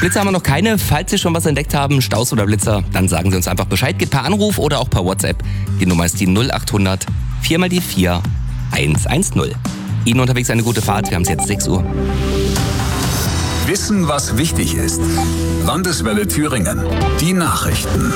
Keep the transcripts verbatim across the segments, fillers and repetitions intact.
Blitzer haben wir noch keine. Falls Sie schon was entdeckt haben, Staus oder Blitzer, dann sagen Sie uns einfach Bescheid. Geht per Anruf oder auch per WhatsApp. Die Nummer ist die null acht hundert vier mal die vier eins eins null. Ihnen unterwegs eine gute Fahrt. Wir haben es jetzt sechs Uhr. Wissen, was wichtig ist. Landeswelle Thüringen. Die Nachrichten.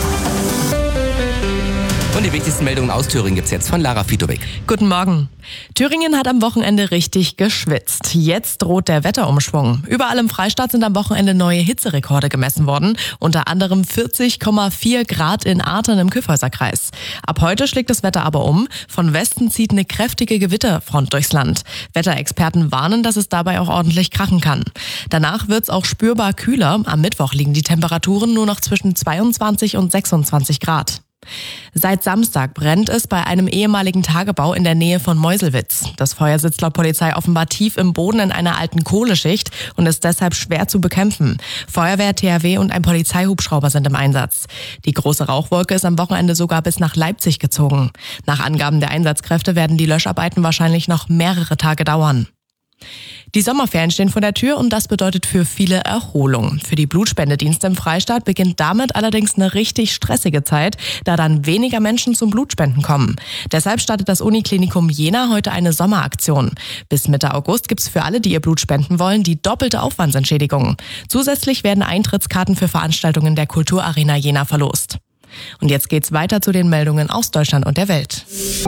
Und die wichtigsten Meldungen aus Thüringen gibt's jetzt von Lara Fitowek. Guten Morgen. Thüringen hat am Wochenende richtig geschwitzt. Jetzt droht der Wetterumschwung. Überall im Freistaat sind am Wochenende neue Hitzerekorde gemessen worden. Unter anderem vierzig Komma vier Grad in Artern im Kyffhäuserkreis. Ab heute schlägt das Wetter aber um. Von Westen zieht eine kräftige Gewitterfront durchs Land. Wetterexperten warnen, dass es dabei auch ordentlich krachen kann. Danach wird's auch spürbar kühler. Am Mittwoch liegen die Temperaturen nur noch zwischen zweiundzwanzig und sechsundzwanzig Grad. Seit Samstag brennt es bei einem ehemaligen Tagebau in der Nähe von Meuselwitz. Das Feuer sitzt laut Polizei offenbar tief im Boden in einer alten Kohleschicht und ist deshalb schwer zu bekämpfen. Feuerwehr, T H W und ein Polizeihubschrauber sind im Einsatz. Die große Rauchwolke ist am Wochenende sogar bis nach Leipzig gezogen. Nach Angaben der Einsatzkräfte werden die Löscharbeiten wahrscheinlich noch mehrere Tage dauern. Die Sommerferien stehen vor der Tür und das bedeutet für viele Erholung. Für die Blutspendedienste im Freistaat beginnt damit allerdings eine richtig stressige Zeit, da dann weniger Menschen zum Blutspenden kommen. Deshalb startet das Uniklinikum Jena heute eine Sommeraktion. Bis Mitte August gibt's für alle, die ihr Blut spenden wollen, die doppelte Aufwandsentschädigung. Zusätzlich werden Eintrittskarten für Veranstaltungen der Kulturarena Jena verlost. Und jetzt geht's weiter zu den Meldungen aus Deutschland und der Welt.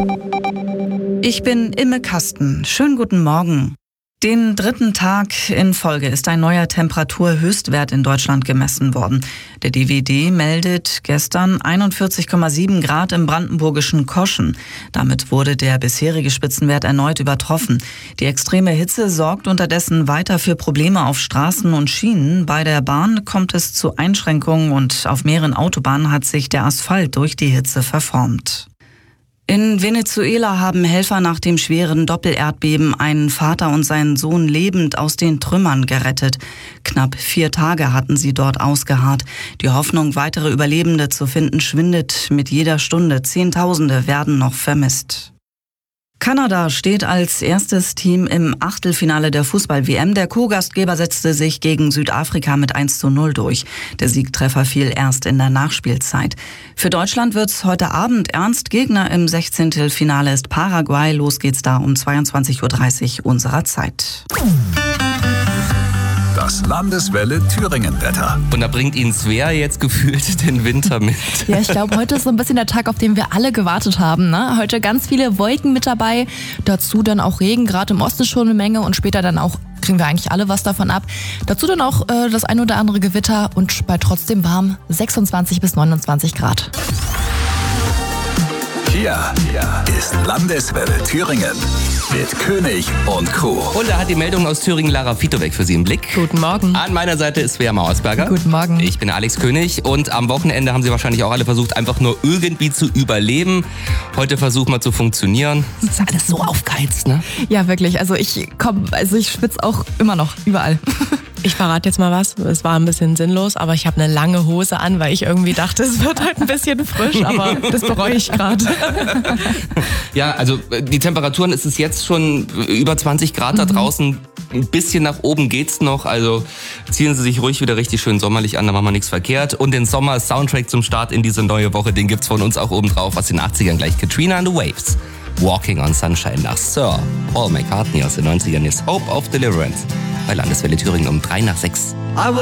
Ich bin Imme Kasten. Schönen guten Morgen. Den dritten Tag in Folge ist ein neuer Temperaturhöchstwert in Deutschland gemessen worden. Der D W D meldet gestern einundvierzig Komma sieben Grad im brandenburgischen Koschen. Damit wurde der bisherige Spitzenwert erneut übertroffen. Die extreme Hitze sorgt unterdessen weiter für Probleme auf Straßen und Schienen. Bei der Bahn kommt es zu Einschränkungen und auf mehreren Autobahnen hat sich der Asphalt durch die Hitze verformt. In Venezuela haben Helfer nach dem schweren Doppelerdbeben einen Vater und seinen Sohn lebend aus den Trümmern gerettet. Knapp vier Tage hatten sie dort ausgeharrt. Die Hoffnung, weitere Überlebende zu finden, schwindet mit jeder Stunde. Zehntausende werden noch vermisst. Kanada steht als erstes Team im Achtelfinale der Fußball-W M. Der Co-Gastgeber setzte sich gegen Südafrika mit eins zu null durch. Der Siegtreffer fiel erst in der Nachspielzeit. Für Deutschland wird's heute Abend ernst. Gegner im Sechzehntelfinale ist Paraguay. Los geht's da um zweiundzwanzig Uhr dreißig unserer Zeit. Das Landeswelle Thüringen-Wetter. Und da bringt Ihnen Svea jetzt gefühlt den Winter mit. Ja, ich glaube, heute ist so ein bisschen der Tag, auf den wir alle gewartet haben. Ne? Heute ganz viele Wolken mit dabei, dazu dann auch Regen, gerade im Osten schon eine Menge und später dann auch kriegen wir eigentlich alle was davon ab. Dazu dann auch äh, das ein oder andere Gewitter und bei trotzdem warm sechsundzwanzig bis neunundzwanzig Grad. Hier, hier ist Landeswelle Thüringen mit König und Co. Und da hat die Meldung aus Thüringen Lara Fitowek für Sie im Blick. Guten Morgen. An meiner Seite ist Svea Mauersberger. Guten Morgen. Ich bin Alex König und am Wochenende haben Sie wahrscheinlich auch alle versucht, einfach nur irgendwie zu überleben. Heute versuchen wir zu funktionieren. Das ist alles so aufgeheizt, ne? Ja, wirklich. Also ich komm, also ich schwitze auch immer noch überall. Ich verrate jetzt mal was. Es war ein bisschen sinnlos, aber ich habe eine lange Hose an, weil ich irgendwie dachte, es wird halt ein bisschen frisch, aber das bereue ich gerade. Ja, also die Temperaturen ist es jetzt schon über zwanzig Grad da draußen. Ein bisschen nach oben geht's noch, also ziehen Sie sich ruhig wieder richtig schön sommerlich an, da machen wir nichts verkehrt. Und den Sommer-Soundtrack zum Start in diese neue Woche, den gibt's von uns auch oben drauf aus den achtzigern gleich. Katrina and the Waves, Walking on Sunshine nach Sir Paul McCartney aus den neunzigern. Jetzt Hope of Deliverance bei Landeswelle Thüringen um drei nach sechs.